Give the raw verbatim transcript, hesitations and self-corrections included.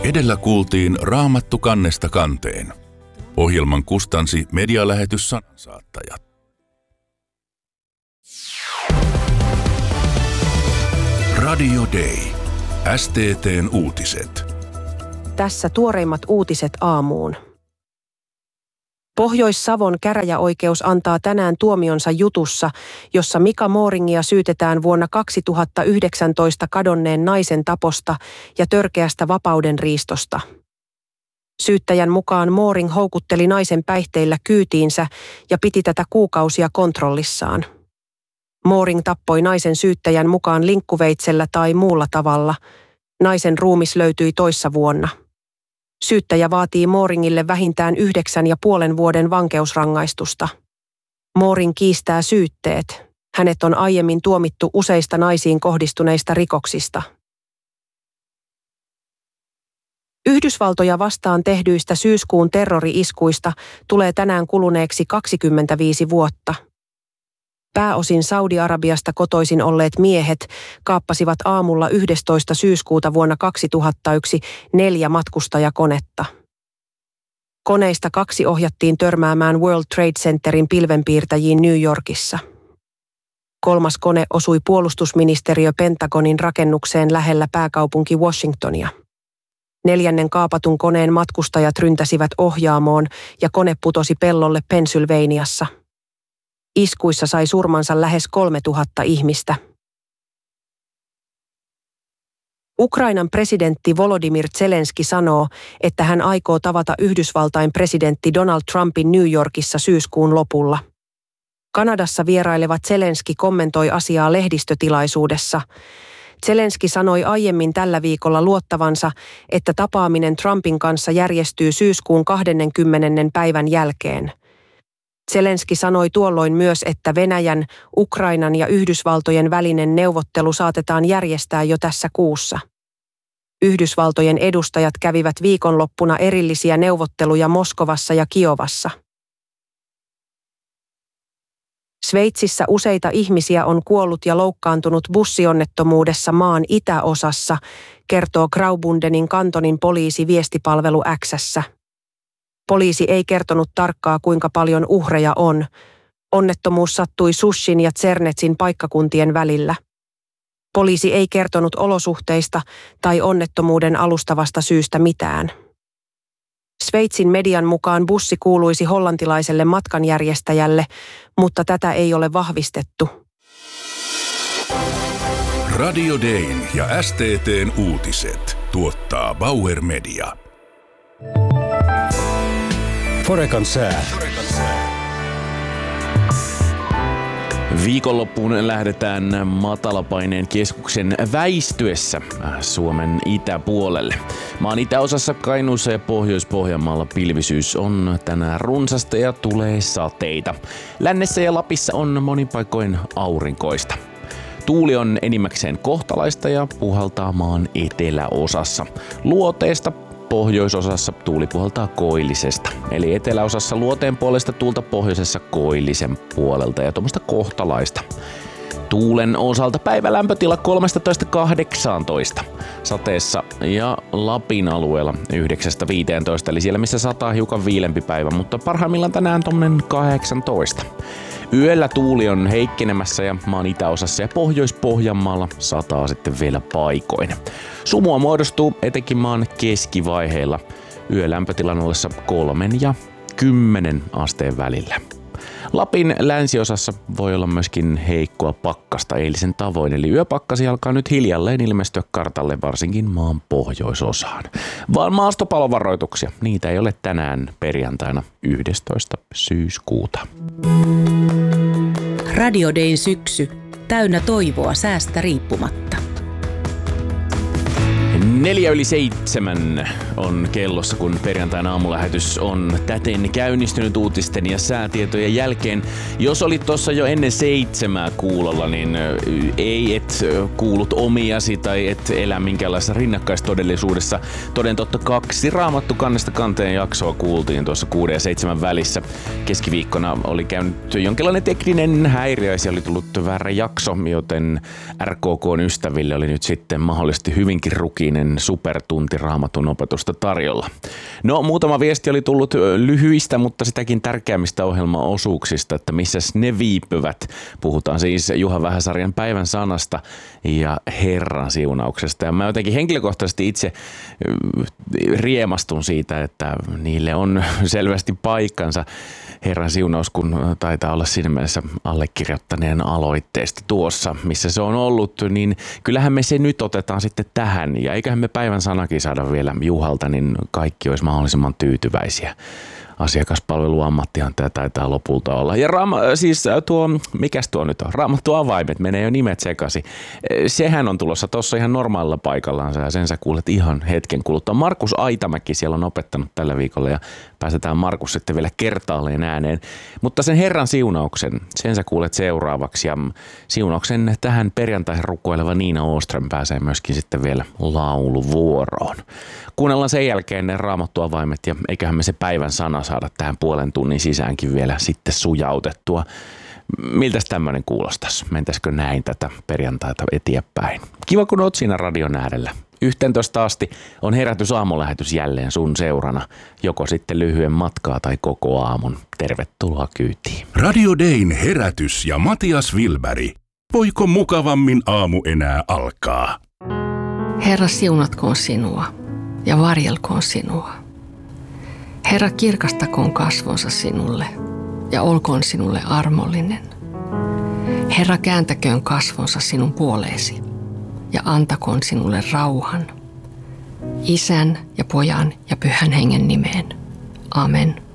Edellä kuultiin Raamattu kannesta kanteen. Ohjelman kustansi medialähetys Sanansaattajat. Radio Day. S T T:n uutiset. Tässä tuoreimmat uutiset aamuun. Pohjois-Savon käräjäoikeus antaa tänään tuomionsa jutussa, jossa Mika Mooringia syytetään vuonna kaksituhattayhdeksäntoista kadonneen naisen taposta ja törkeästä vapaudenriistosta. Syyttäjän mukaan Mooring houkutteli naisen päihteillä kyytiinsä ja piti tätä kuukausia kontrollissaan. Mooring tappoi naisen syyttäjän mukaan linkkuveitsellä tai muulla tavalla. Naisen ruumis löytyi toissa vuonna. Syyttäjä vaatii Mooringille vähintään yhdeksän ja puolen vuoden vankeusrangaistusta. Mooring kiistää syytteet. Hänet on aiemmin tuomittu useista naisiin kohdistuneista rikoksista. Yhdysvaltoja vastaan tehdyistä syyskuun terrori-iskuista tulee tänään kuluneeksi kaksikymmentäviisi vuotta. Pääosin Saudi-Arabiasta kotoisin olleet miehet kaappasivat aamulla yhdestoista syyskuuta vuonna kaksituhattayksi neljä matkustajakonetta. Koneista kaksi ohjattiin törmäämään World Trade Centerin pilvenpiirtäjiin New Yorkissa. Kolmas kone osui puolustusministeriö Pentagonin rakennukseen lähellä pääkaupunki Washingtonia. Neljännen kaapatun koneen matkustajat ryntäsivät ohjaamoon ja kone putosi pellolle Pennsylvaniassa. Iskuissa sai surmansa lähes kolmetuhatta ihmistä. Ukrainan presidentti Volodymyr Zelenski sanoo, että hän aikoo tavata Yhdysvaltain presidentti Donald Trumpin New Yorkissa syyskuun lopulla. Kanadassa vieraileva Zelenski kommentoi asiaa lehdistötilaisuudessa. Zelenski sanoi aiemmin tällä viikolla luottavansa, että tapaaminen Trumpin kanssa järjestyy syyskuun kaksikymmentä päivän jälkeen. Zelenski sanoi tuolloin myös, että Venäjän, Ukrainan ja Yhdysvaltojen välinen neuvottelu saatetaan järjestää jo tässä kuussa. Yhdysvaltojen edustajat kävivät viikonloppuna erillisiä neuvotteluja Moskovassa ja Kiovassa. Sveitsissä useita ihmisiä on kuollut ja loukkaantunut bussionnettomuudessa maan itäosassa, kertoo Graubundenin kantonin poliisi viestipalvelu X:ssä. Poliisi ei kertonut tarkkaa, kuinka paljon uhreja on. Onnettomuus sattui Sushin ja Zernetsin paikkakuntien välillä. Poliisi ei kertonut olosuhteista tai onnettomuuden alustavasta syystä mitään. Sveitsin median mukaan bussi kuuluisi hollantilaiselle matkanjärjestäjälle, mutta tätä ei ole vahvistettu. Radio Dayn ja S T T:n uutiset tuottaa Bauer Media. Forekan sää. Viikonloppuun lähdetään matalapaineen keskuksen väistyessä Suomen itäpuolelle. Maan itäosassa Kainuussa ja Pohjois-Pohjanmaalla pilvisyys on tänään runsasta ja tulee sateita. Lännessä ja Lapissa on monin paikoin aurinkoista. Tuuli on enimmäkseen kohtalaista ja puhaltaa maan eteläosassa. Luoteesta pohjoisosassa tuuli puhaltaa koillisesta. Eli eteläosassa luoteen puolesta tuulta, pohjoisessa koillisen puolelta ja tuommoista kohtalaista. Tuulen osalta päivälämpötila kolmetoista kahdeksantoista. Sateessa ja Lapin alueella yhdeksästä viiteentoista, eli siellä missä sataa hiukan viilempi päivä, mutta parhaimmillaan tänään tommonen kahdeksantoista. Yöllä tuuli on heikkenemässä ja maan itäosassa ja Pohjois-Pohjanmaalla sataa sitten vielä paikoin. Sumua muodostuu etenkin maan keskivaiheilla yölämpötilan ollessa kolmen ja kymmenen asteen välillä. Lapin länsiosassa voi olla myöskin heikkoa pakkasta eilisen tavoin, eli yöpakkasi alkaa nyt hiljalleen ilmestyä kartalle varsinkin maan pohjoisosaan. Vaan maastopalovaroituksia, niitä ei ole tänään perjantaina yhdestoista syyskuuta. Radio Dayn syksy, täynnä toivoa säästä riippumatta. Neljä yli seitsemän on kellossa, kun perjantaina aamulähetys on täten käynnistynyt uutisten ja säätietojen jälkeen. Jos olit tuossa jo ennen seitsemää kuulolla, niin ei et kuullut omiasi tai et elä minkäänlaisessa rinnakkaistodellisuudessa. Toden totta kaksi Raamattu kannesta kanteen jaksoa kuultiin tuossa kuuden ja seitsemän välissä. Keskiviikkona oli käynyt jonkinlainen tekninen häiriö ja oli tullut väärä jakso, joten R K K:n ystäville oli nyt sitten mahdollisesti hyvinkin rukinen supertunti Raamatun opetusta tarjolla. No, muutama viesti oli tullut lyhyistä, mutta sitäkin tärkeämmistä ohjelmaosuuksista, että missäs ne viipyvät. Puhutaan siis Juha Vähäsarjan päivän sanasta ja Herran siunauksesta. Ja mä jotenkin henkilökohtaisesti itse riemastun siitä, että niille on selvästi paikkansa. Herran siunaus, kun taitaa olla siinä mielessä allekirjoittaneen aloitteesta tuossa, missä se on ollut, niin kyllähän me se nyt otetaan sitten tähän. Ja eiköhän me päivän sanakin saada vielä Juhalta, niin kaikki olisi mahdollisimman tyytyväisiä. Asiakaspalveluammattihan tämä taitaa lopulta olla. Ja raama, siis tuo, mikäs tuo nyt on? Raamattu avaimet, menee jo nimet sekaisin. Sehän on tulossa tuossa ihan normaalilla paikallaan ja sen sä kuulet ihan hetken kuluttua. Markus Aitamäki siellä on opettanut tällä viikolla ja pääsetään Markus sitten vielä kertaalleen ääneen. Mutta sen Herran siunauksen, sen sä kuulet seuraavaksi ja siunauksen tähän perjantaihin rukoileva Niina Åström pääsee myöskin sitten vielä lauluvuoroon. Kuunnellaan sen jälkeen ne Raamattu avaimet ja eiköhän me se päivän sana saada tähän puolen tunnin sisäänkin vielä sitten sujautettua. Miltäs tämmöinen kuulostaisi? Mentäisikö näin tätä perjantaita eteenpäin? Kiva, kun oot siinä radion äärellä. Yhteentoista asti on Herätys aamulähetys jälleen sun seurana. Joko sitten lyhyen matkaa tai koko aamun. Tervetuloa kyytiin. Radio Dayn Herätys ja Matias Wilberg. Voiko mukavammin aamu enää alkaa? Herra, siunatkoon sinua ja varjelkoon sinua. Herra, kirkastakoon kasvonsa sinulle ja olkoon sinulle armollinen. Herra, kääntäköön kasvonsa sinun puoleesi ja antakoon sinulle rauhan. Isän ja Pojan ja Pyhän Hengen nimeen. Amen.